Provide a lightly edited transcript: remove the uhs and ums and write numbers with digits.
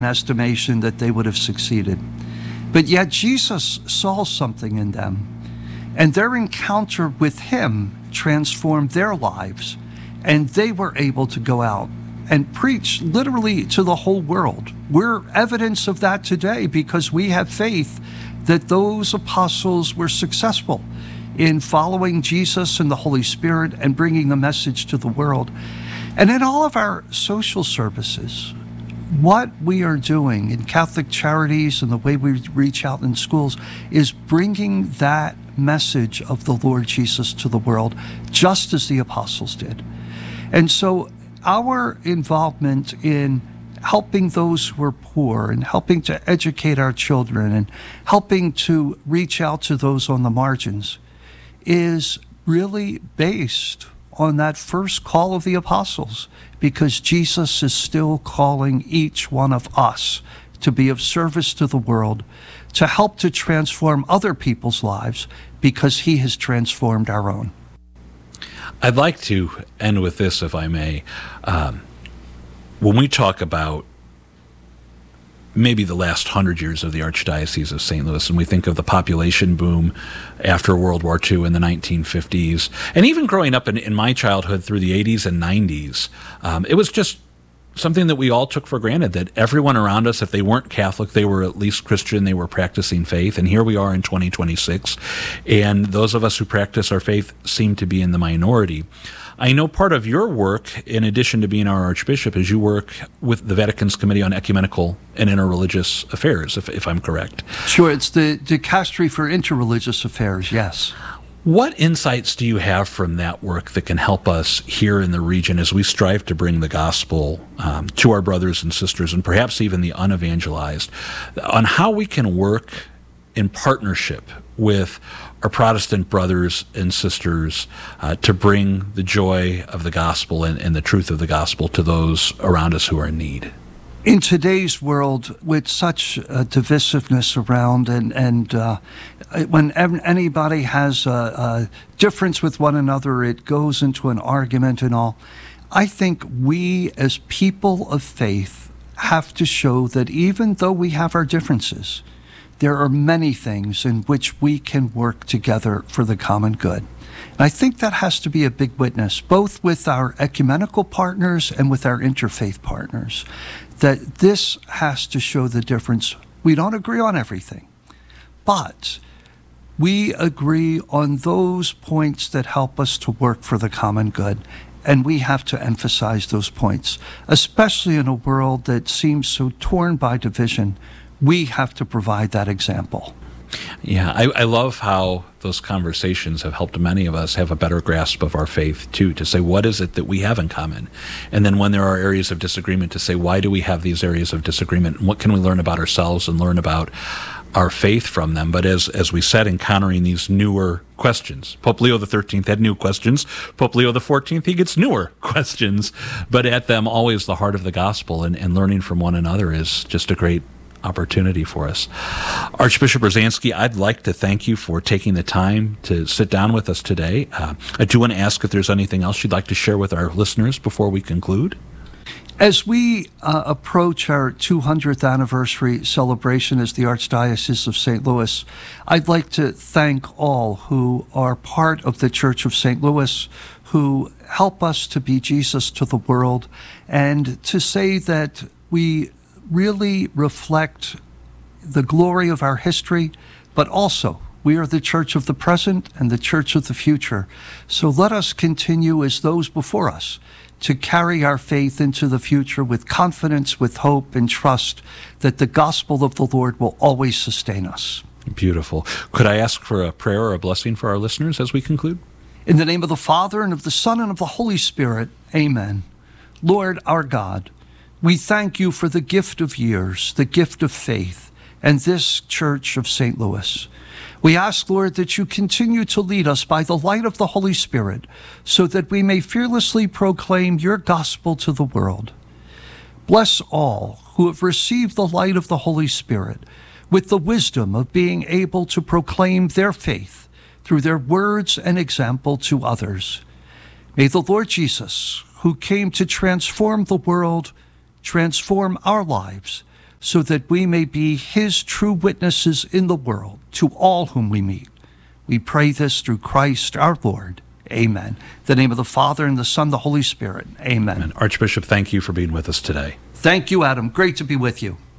estimation that they would have succeeded. But yet Jesus saw something in them, and their encounter with him transformed their lives, and they were able to go out and preach literally to the whole world. We're evidence of that today because we have faith that those apostles were successful in following Jesus and the Holy Spirit and bringing the message to the world. And in all of our social services, what we are doing in Catholic Charities and the way we reach out in schools is bringing that message of the Lord Jesus to the world, just as the apostles did. And so our involvement in helping those who are poor and helping to educate our children and helping to reach out to those on the margins is really based on that first call of the apostles, because Jesus is still calling each one of us to be of service to the world, to help to transform other people's lives, because he has transformed our own. I'd like to end with this, if I may. When we talk about maybe the last 100 years of the Archdiocese of St. Louis, and we think of the population boom after World War II in the 1950s, and even growing up in my childhood through the 80s and 90s, it was just something that we all took for granted, that everyone around us, if they weren't Catholic, they were at least Christian, they were practicing faith. And here we are in 2026, and those of us who practice our faith seem to be in the minority. I know part of your work, in addition to being our Archbishop, is you work with the Vatican's Committee on Ecumenical and Interreligious Affairs, if I'm correct. Sure, it's the Dicastery for Interreligious Affairs, yes. What insights do you have from that work that can help us here in the region as we strive to bring the gospel to our brothers and sisters, and perhaps even the unevangelized, on how we can work in partnership with our Protestant brothers and sisters to bring the joy of the gospel and the truth of the gospel to those around us who are in need? In today's world, with such divisiveness around, and when anybody has a difference with one another, it goes into an argument and all. I think we, as people of faith, have to show that even though we have our differences, there are many things in which we can work together for the common good. And I think that has to be a big witness, both with our ecumenical partners and with our interfaith partners, that this has to show the difference. We don't agree on everything, but we agree on those points that help us to work for the common good. And we have to emphasize those points, especially in a world that seems so torn by division. We have to provide that example. Yeah, I love how those conversations have helped many of us have a better grasp of our faith, too, to say, what is it that we have in common? And then when there are areas of disagreement, to say, why do we have these areas of disagreement? And what can we learn about ourselves and learn about our faith from them? But as we said, encountering these newer questions. Pope Leo XIII had new questions. Pope Leo XIV, he gets newer questions. But at them, always the heart of the gospel, and learning from one another is just a great opportunity for us. Archbishop Rozansky, I'd like to thank you for taking the time to sit down with us today. I do want to ask if there's anything else you'd like to share with our listeners before we conclude. As we approach our 200th anniversary celebration as the Archdiocese of St. Louis, I'd like to thank all who are part of the Church of St. Louis, who help us to be Jesus to the world, and to say that we really reflect the glory of our history, but also we are the church of the present and the church of the future. So let us continue as those before us to carry our faith into the future with confidence, with hope, and trust that the gospel of the Lord will always sustain us. Beautiful. Could I ask for a prayer or a blessing for our listeners as we conclude? In the name of the Father, and of the Son, and of the Holy Spirit, amen. Lord our God, we thank you for the gift of years, the gift of faith, and this Church of St. Louis. We ask, Lord, that you continue to lead us by the light of the Holy Spirit, so that we may fearlessly proclaim your gospel to the world. Bless all who have received the light of the Holy Spirit with the wisdom of being able to proclaim their faith through their words and example to others. May the Lord Jesus, who came to transform the world, transform our lives, so that we may be his true witnesses in the world to all whom we meet. We pray this through Christ our Lord. Amen. In the name of the Father, and the Son, and the Holy Spirit. Amen. And Archbishop, thank you for being with us today. Thank you, Adam. Great to be with you.